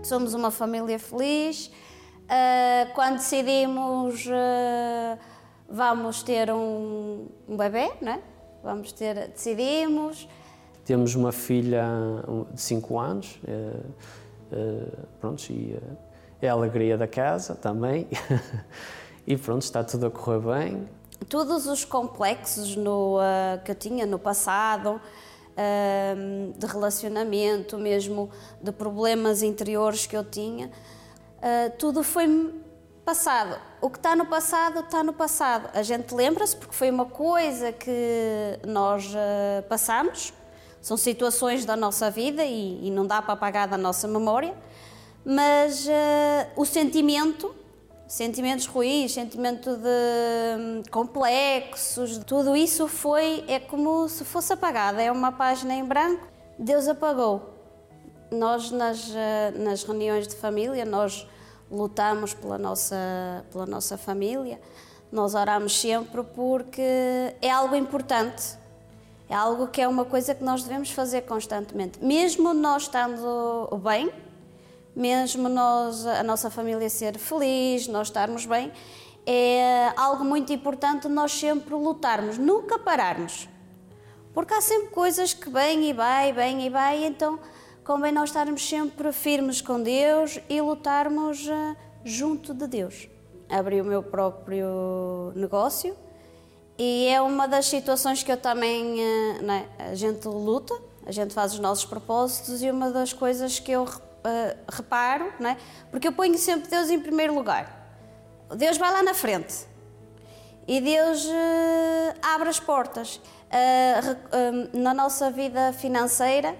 somos uma família feliz. Quando decidimos, vamos ter um bebê, não é? Decidimos. Temos uma filha de 5 anos, pronto, e é a alegria da casa também. E pronto, está tudo a correr bem. Todos os complexos que eu tinha no passado, de relacionamento, mesmo de problemas interiores que eu tinha, tudo foi passado. O que está no passado, está no passado. A gente lembra-se porque foi uma coisa que nós passamos, são situações da nossa vida e não dá para apagar da nossa memória, mas o sentimentos ruins, sentimento de complexos, tudo isso é como se fosse apagado, é uma página em branco, Deus apagou. Nós nas reuniões de família, nós lutamos pela nossa família, nós oramos sempre porque é algo importante, é algo que é uma coisa que nós devemos fazer constantemente, mesmo nós estando bem, mesmo a nossa família ser feliz, nós estarmos bem, é algo muito importante nós sempre lutarmos, nunca pararmos. Porque há sempre coisas que vêm e vai, então convém nós estarmos sempre firmes com Deus e lutarmos junto de Deus. Abri o meu próprio negócio e é uma das situações que eu também, a gente luta, a gente faz os nossos propósitos e uma das coisas que eu reparo, não é? Porque eu ponho sempre Deus em primeiro lugar. Deus vai lá na frente e Deus abre as portas. Na nossa vida financeira,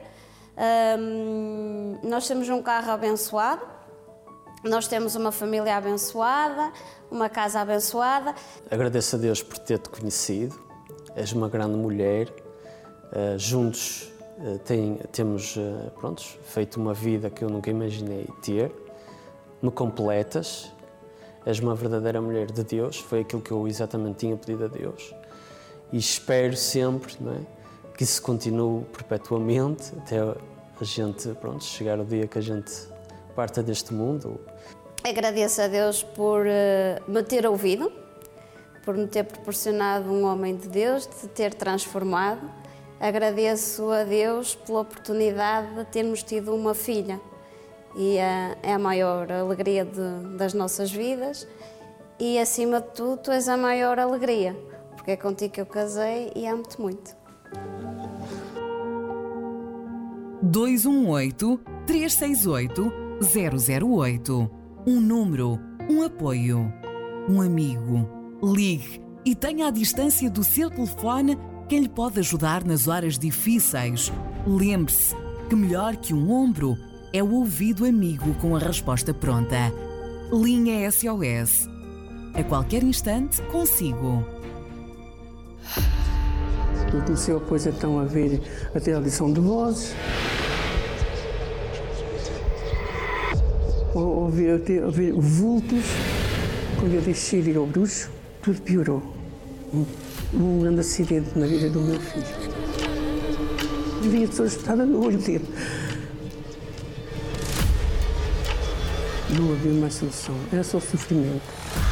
nós temos um carro abençoado, nós temos uma família abençoada, uma casa abençoada. Agradeço a Deus por ter-te conhecido, és uma grande mulher, juntos temos feito uma vida que eu nunca imaginei ter, me completas, és uma verdadeira mulher de Deus, foi aquilo que eu exatamente tinha pedido a Deus e espero sempre, não é, que isso continue perpetuamente até a gente chegar ao dia que a gente parta deste mundo. Agradeço a Deus por me ter ouvido, por me ter proporcionado um homem de Deus, de ter transformado. Agradeço a Deus pela oportunidade de termos tido uma filha e é a maior alegria das nossas vidas e, acima de tudo, tu és a maior alegria, porque é contigo que eu casei e amo-te muito. 218-368-008. Um número, um apoio, um amigo. Ligue e tenha à distância do seu telefone quem lhe pode ajudar nas horas difíceis. Lembre-se que melhor que um ombro é o ouvido amigo com a resposta pronta. Linha SOS. A qualquer instante, consigo. Eu comecei depois então a ver até a audição de vozes. Ouvir vultos. Quando eu deixei de ir ao bruxo, tudo piorou. Um grande acidente na vida do meu filho. Devia ser espetada no olho dele. Não havia mais solução, era só sofrimento.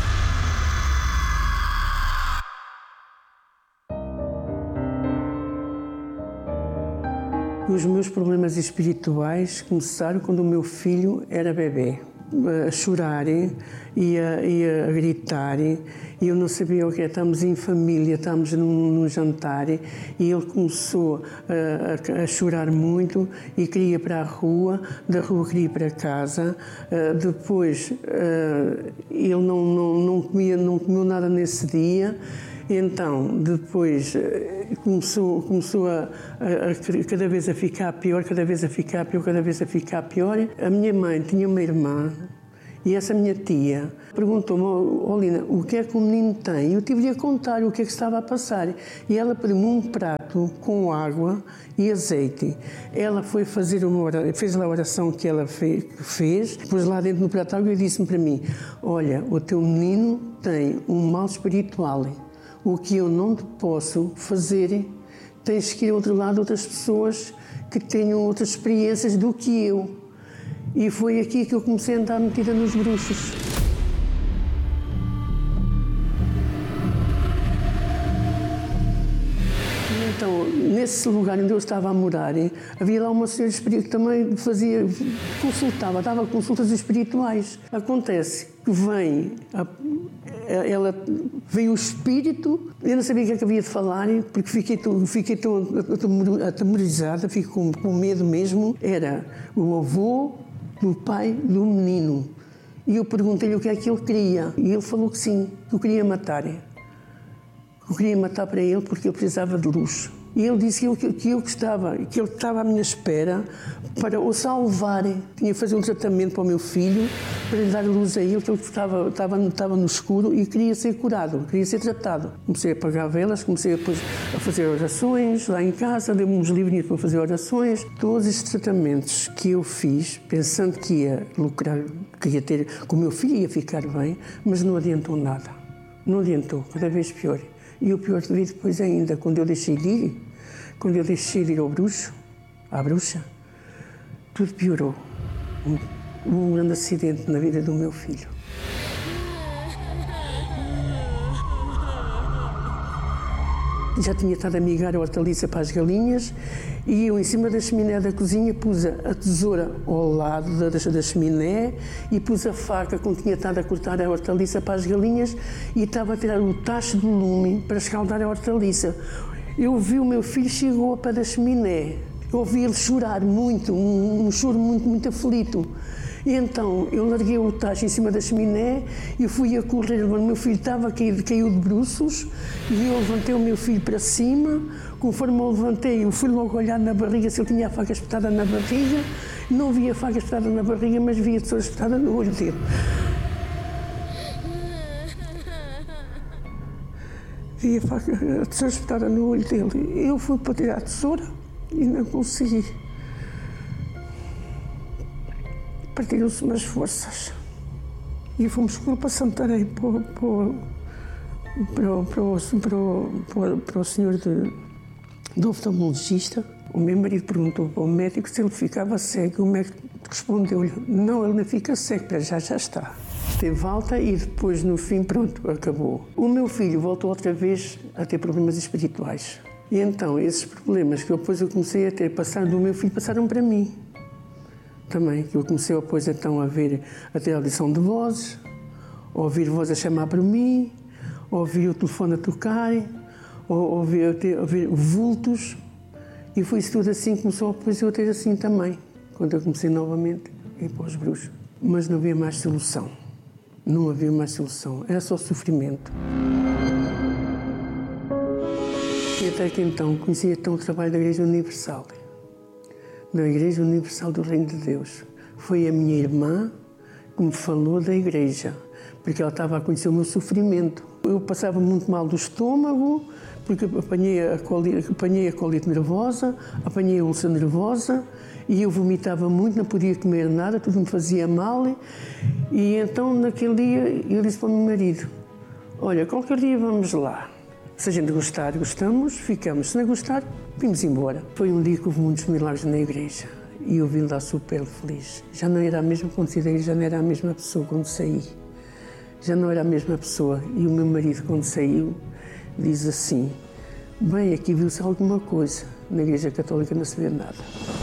Os meus problemas espirituais começaram quando o meu filho era bebê. A chorar e a gritar, e eu não sabia o que é. Estamos em família, estamos num jantar e ele começou a chorar muito e queria ir para a rua, da rua queria ir para casa. Depois ele não comeu nada nesse dia. Então, depois começou a cada vez a ficar pior, cada vez a ficar pior, cada vez a ficar pior. A minha mãe tinha uma irmã e essa minha tia perguntou-me: Olina, o que é que o menino tem? Eu tive-lhe a contar o que é que estava a passar. E ela pediu-me um prato com água e azeite. Ela foi fazer fez lá a oração que ela fez, pôs lá dentro no prato água e disse-me para mim: olha, o teu menino tem um mal espiritual. O que eu não te posso fazer, tens que ir ao outro lado, outras pessoas que tenham outras experiências do que eu. E foi aqui que eu comecei a andar metida nos bruxos. Então, nesse lugar onde eu estava a morar, havia lá uma senhora espírita que também dava consultas espirituais. Acontece que veio o espírito, eu não sabia o que é que havia de falar, porque fiquei tão atemorizada, fiquei com medo mesmo. Era o avô do pai do menino. E eu perguntei-lhe o que é que ele queria. E ele falou que sim, que eu queria matar. Eu queria matar para ele porque eu precisava de luz. E ele disse que eu gostava, que ele estava à minha espera para o salvar. Tinha que fazer um tratamento para o meu filho, para lhe dar luz a ele, que ele estava no escuro e queria ser curado, queria ser tratado. Comecei a apagar velas, comecei depois a fazer orações lá em casa, dei-me uns livrinhos para fazer orações. Todos estes tratamentos que eu fiz, pensando que ia lucrar, que ia ter, que o meu filho ia ficar bem, mas não adiantou nada. Não adiantou, cada vez pior. E o pior de depois ainda, quando eu deixei de ir ao bruxo, à bruxa, tudo piorou. Houve um grande acidente na vida do meu filho. Já tinha estado a migar a hortaliça para as galinhas e eu, em cima da chaminé da cozinha, pus a tesoura ao lado da chaminé e pus a faca com que tinha estado a cortar a hortaliça para as galinhas e estava a tirar o tacho do lume para escaldar a hortaliça. Eu vi o meu filho chegou para da chaminé. Eu ouvi ele chorar muito, um choro muito aflito. E então eu larguei o tacho em cima da chaminé e fui a correr. O meu filho caiu de bruços e eu levantei o meu filho para cima. Conforme eu levantei, eu fui logo olhar na barriga se ele tinha a faca espetada na barriga. Não via a faca espetada na barriga, mas via a tesoura espetada no olho dele. Vi a tesoura espetada no olho dele. Eu fui para tirar a tesoura e não consegui. Partiram-se-me as forças e fomos para Santarém, para o senhor do oftalmologista. O meu marido perguntou para o médico se ele ficava cego. O médico respondeu-lhe, não, ele não fica cego, já está. Teve alta e depois, no fim, pronto, acabou. O meu filho voltou outra vez a ter problemas espirituais. E então, esses problemas que depois eu comecei a ter, do meu filho, passaram para mim. Também, que eu comecei depois então a ter audição de vozes, a ouvir vozes a chamar para mim, a ouvir o telefone a tocar, a ouvir vultos. E foi isso tudo assim, começou depois eu a ter assim também, quando eu comecei novamente a ir para os bruxos. Mas não havia mais solução. Não havia mais solução, era só sofrimento. E até que então conheci então o trabalho da Igreja Universal. Da Igreja Universal do Reino de Deus. Foi a minha irmã que me falou da igreja, porque ela estava a conhecer o meu sofrimento. Eu passava muito mal do estômago, porque apanhei a colite nervosa, apanhei a úlcera nervosa, e eu vomitava muito, não podia comer nada, tudo me fazia mal. E então, naquele dia, eu disse para o meu marido, olha, qualquer dia vamos lá. Se a gente gostar, gostamos, ficamos. Se não gostar, vimos embora. Foi um dia que houve muitos milagres na igreja e eu vim lá super feliz. Já não era a mesma quando saí da igreja, já não era a mesma pessoa quando saí. Já não era a mesma pessoa. E o meu marido, quando saiu, diz assim, bem, aqui viu-se alguma coisa. Na Igreja Católica não se vê nada.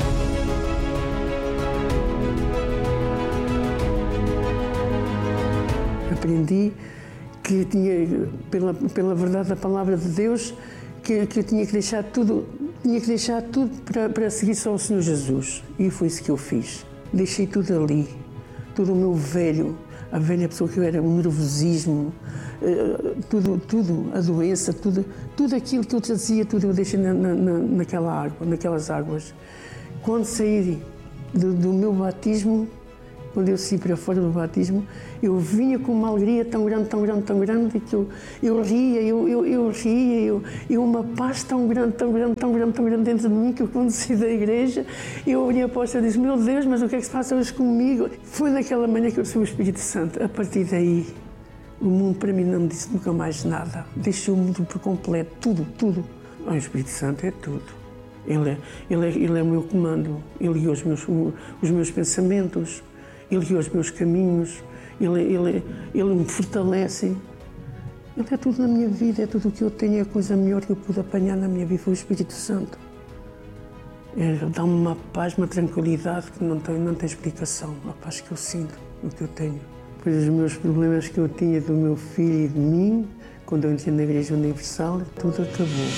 Aprendi que tinha, pela verdade da palavra de Deus, que eu tinha que deixar tudo para seguir só o Senhor Jesus. E foi isso que eu fiz. Deixei tudo ali, todo o meu a velha pessoa que eu era, o nervosismo, tudo, a doença, tudo aquilo que eu trazia, tudo eu deixei naquelas águas. Quando saí do meu batismo, quando eu saí para fora do batismo, eu vinha com uma alegria tão grande, que eu ria, eu uma paz tão grande dentro de mim, que eu, quando saí da igreja, eu olhei a porta e disse, meu Deus, mas o que é que se passa hoje comigo? Foi naquela manhã que eu recebi o Espírito Santo. A partir daí, o mundo para mim não me disse nunca mais nada. Deixou-me por completo, tudo. O Espírito Santo é tudo. Ele é o meu comando, Ele guia os meus pensamentos, Ele guia os meus caminhos, Ele me fortalece. Ele é tudo na minha vida, é tudo o que eu tenho, é a coisa melhor que eu pude apanhar na minha vida, foi o Espírito Santo. Dá-me uma paz, uma tranquilidade que não tem explicação, a paz que eu sinto, o que eu tenho. Pois os meus problemas que eu tinha do meu filho e de mim, quando eu entrei na Igreja Universal, tudo acabou.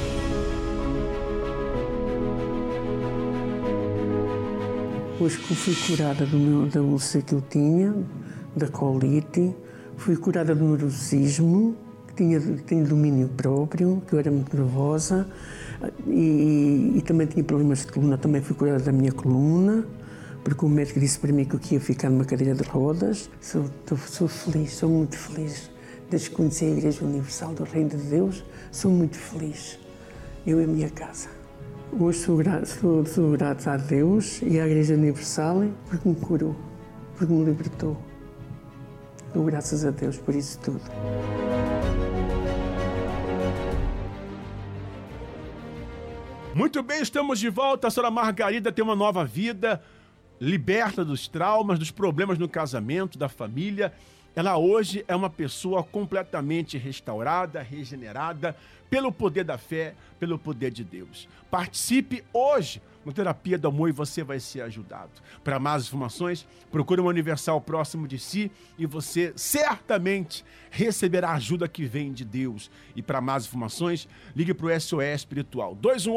Depois que eu fui curada da úlcera que eu tinha, da colite, fui curada do neurosismo, que tinha domínio próprio, que eu era muito nervosa, e também tinha problemas de coluna, também fui curada da minha coluna, porque o médico disse para mim que eu ia ficar numa cadeira de rodas. Sou feliz, sou muito feliz. Desde que conheci a Igreja Universal do Reino de Deus, sou muito feliz. Eu e a minha casa. Hoje sou grato a Deus e à Igreja Universal porque me curou, porque me libertou. Dou graças a Deus por isso tudo. Muito bem, estamos de volta. A senhora Margarida tem uma nova vida, liberta dos traumas, dos problemas no casamento, da família. Ela hoje é uma pessoa completamente restaurada, regenerada, pelo poder da fé, pelo poder de Deus. Participe hoje no Terapia do Amor e você vai ser ajudado. Para mais informações, procure uma Universal próximo de si e você certamente receberá a ajuda que vem de Deus. E para mais informações, ligue para o SOS Espiritual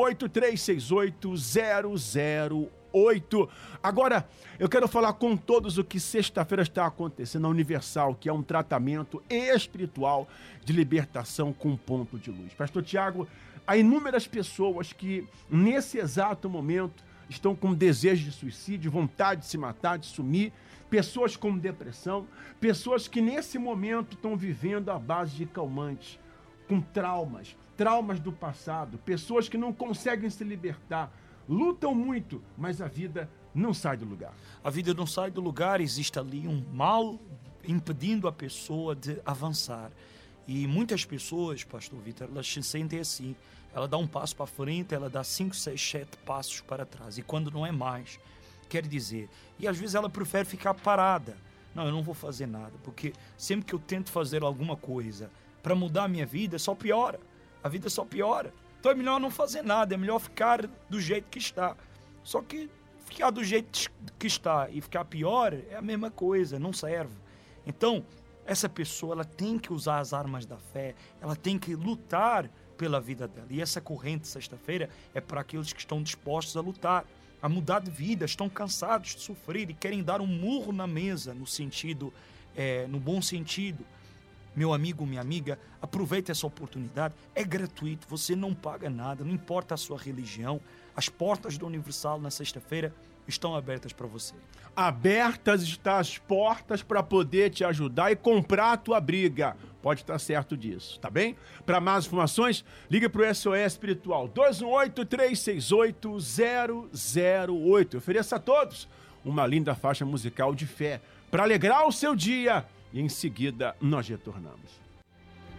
218-368-008. Agora, eu quero falar com todos o que sexta-feira está acontecendo na Universal, que é um tratamento espiritual de libertação com ponto de luz. Pastor Tiago, há inúmeras pessoas que, nesse exato momento, estão com desejo de suicídio, vontade de se matar, de sumir, pessoas com depressão, pessoas que, nesse momento, estão vivendo à base de calmantes, com traumas do passado, pessoas que não conseguem se libertar, lutam muito, mas a vida não sai do lugar. A vida não sai do lugar, existe ali um mal impedindo a pessoa de avançar. E muitas pessoas, pastor Vitor, elas se sentem assim. Ela dá um passo para frente, ela dá 5, 6, 7 passos para trás. E quando não é mais, quer dizer... E às vezes ela prefere ficar parada. Não, eu não vou fazer nada, porque sempre que eu tento fazer alguma coisa para mudar a minha vida, só piora. A vida só piora. Então é melhor não fazer nada, é melhor ficar do jeito que está. Só que ficar do jeito que está e ficar pior é a mesma coisa, não serve. Então, essa pessoa ela tem que usar as armas da fé, ela tem que lutar pela vida dela. E essa corrente, sexta-feira, é para aqueles que estão dispostos a lutar, a mudar de vida, estão cansados de sofrer e querem dar um murro na mesa, no bom sentido. Meu amigo, minha amiga, aproveite essa oportunidade, é gratuito, você não paga nada, não importa a sua religião, as portas do Universal na sexta-feira estão abertas para você. Abertas estão as portas para poder te ajudar e comprar a tua briga. Pode estar certo disso, tá bem? Para mais informações, liga para o SOS Espiritual 218-368-008. Ofereça a todos uma linda faixa musical de fé para alegrar o seu dia. E em seguida, nós retornamos.